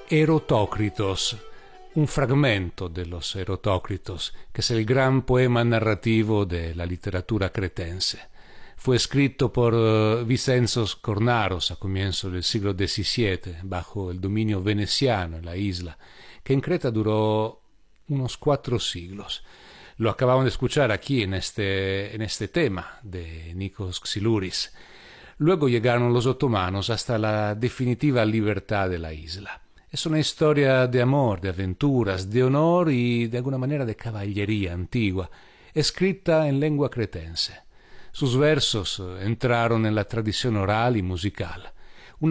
Erotócritos, un fragmento de los Erotócritos, que es el gran poema narrativo de la literatura cretense. Fue escrito por Vicenzos Cornaros a comienzos del siglo XVII, bajo el dominio veneciano en la isla, que en Creta duró unos 4 siglos. Lo acabamos de escuchar aquí en este tema de Nikos Xylouris. Luego llegaron los otomanos hasta la definitiva libertad de la isla. Es una historia de amor, de aventuras, de honor y de alguna manera de caballería antigua, escrita en lengua cretense. Sus versos entraron en la tradición oral y musical.